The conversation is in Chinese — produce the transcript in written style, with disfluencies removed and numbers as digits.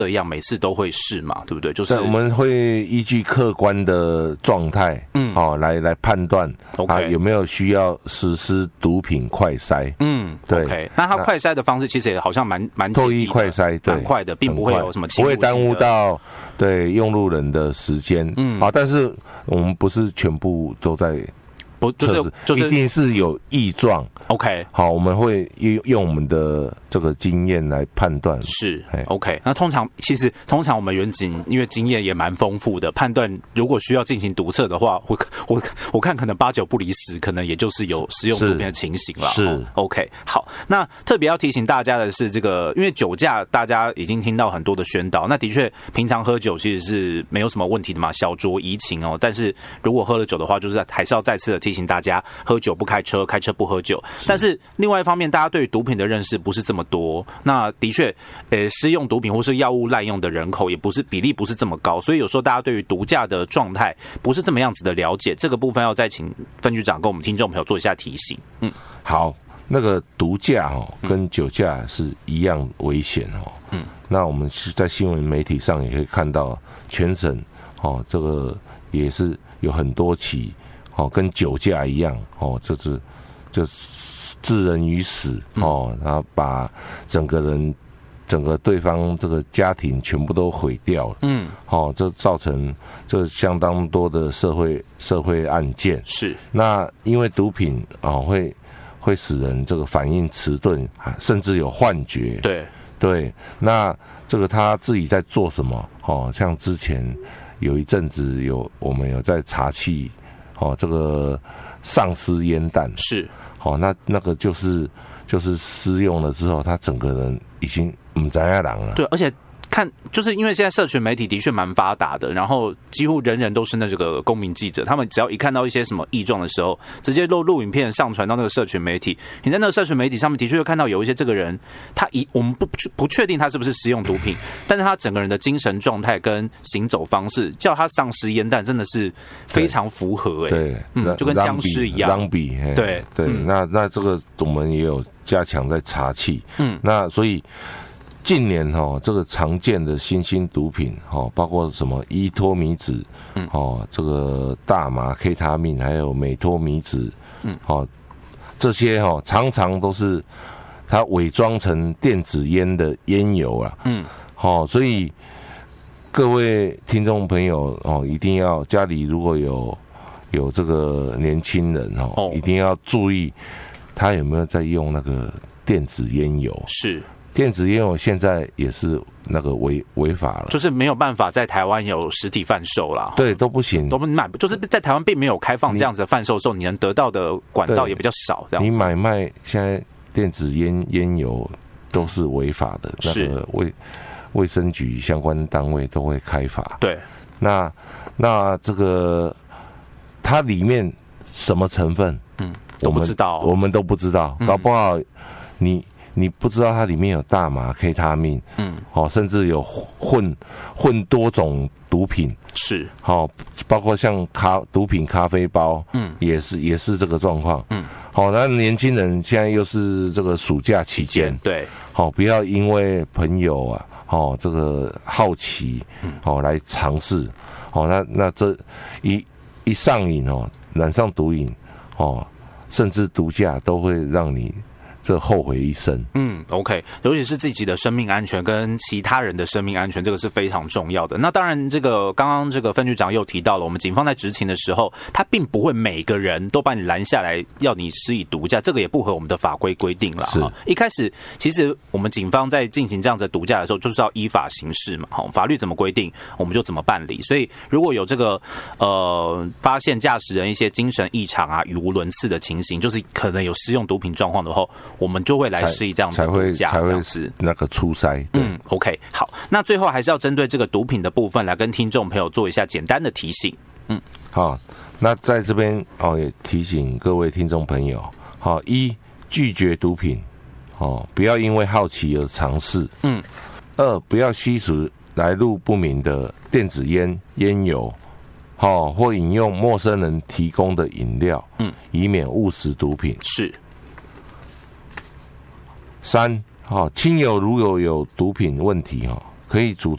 一样，每次都会试嘛，对不对？就是我们会依据客观的状态，来判断他有没有需要实施毒品快筛。对。 OK， 那他快筛的方式其实也好像蛮唾液快筛，对， 蛮快的，并不会有什么不会耽误到对用路人的时间。但是我们不是全部都在。不就是一定是有异状 ，OK， 好，我们会用我们的这个经验来判断。 是 OK， 那通常我们远景因为经验也蛮丰富的，判断如果需要进行毒测的话，我看可能8、9不离10，可能也就是有使用毒品的情形了。 是 OK， 好，那特别要提醒大家的是，这个因为酒驾大家已经听到很多的宣导，那的确平常喝酒其实是没有什么问题的嘛，小酌怡情哦。但是如果喝了酒的话，就是还是要再次的提醒大家，喝酒不开车，开车不喝酒。但是另外一方面，大家对于毒品的认识不是这么多。那的确，施用毒品或是药物滥用的人口也不是比例不是这么高，所以有时候大家对于毒驾的状态不是这么样子的了解。这个部分要再请分局长跟我们听众朋友做一下提醒。 好，那个毒驾跟酒驾是一样危险那我们是在新闻媒体上也可以看到，全省这个也是有很多起跟酒驾一样就致人于死然后把整个对方这个家庭全部都毁掉了这造成这相当多的社会案件。 是， 那因为毒品会使人这个反应迟钝，甚至有幻觉。对，那这个他自己在做什么像之前有一阵子我们有在查缉这个丧尸烟弹。 是， 那个就是施用了之后，他整个人已经不知道人了。 对，而且就是因为现在社群媒体的确蛮发达的，然后几乎人人都是那个公民记者，他们只要一看到一些什么异状的时候，直接录影片上传到那个社群媒体。你在那个社群媒体上面的确会看到有一些这个人，我们不确定他是不是使用毒品，但是他整个人的精神状态跟行走方式，叫他丧尸烟弹真的是非常符合对， 就跟僵尸一样。 对，那这个我们也有加强在查缉。那所以。近年这个常见的新兴毒品包括什么依托米酯这个大麻 K 他命还有美托米酯这些常常都是它伪装成电子烟的烟油啊所以各位听众朋友一定要家里如果有这个年轻人一定要注意他有没有在用那个电子烟油。 是。 电子烟油现在也是那个违法了， 就是没有办法在台湾有实体贩售啦。 对，都不行， 都不买，就是在台湾并没有开放这样子的贩售的时候，你能得到的管道也比较少。这样子你买卖现在电子烟油都是违法的，那个卫生局相关单位都会开罚。 对， 那这个它里面什么成分， 我不知道， 我们都不知道，搞不好你不知道它里面有大麻 K 他命甚至有混多种毒品。 是包括像毒品咖啡包也是这个状况。那年轻人现在又是这个暑假期间， 对不要因为朋友这个好奇来尝试那这一上瘾染上毒瘾甚至毒驾都会让你这后悔一生。 OK， 尤其是自己的生命安全跟其他人的生命安全，这个是非常重要的。那当然，刚刚这个分局长又提到了，我们警方在执勤的时候，他并不会每个人都把你拦下来要你施以毒驾，这个也不合我们的法规规定了。一开始其实我们警方在进行这样子的毒驾的时候，就是要依法行事嘛。法律怎么规定，我们就怎么办理。所以如果有这个发现驾驶人一些精神异常语无伦次的情形，就是可能有施用毒品状况的话，我们就会来施以这样的毒驾， 才会那个初筛。 OK， 好，那最后还是要针对这个毒品的部分来跟听众朋友做一下简单的提醒。 好，那在这边也提醒各位听众朋友，一拒绝毒品，不要因为好奇而尝试。二不要吸食来路不明的电子烟油。或饮用陌生人提供的饮料，以免误食毒品。 是。 三，亲友如果有毒品问题，可以主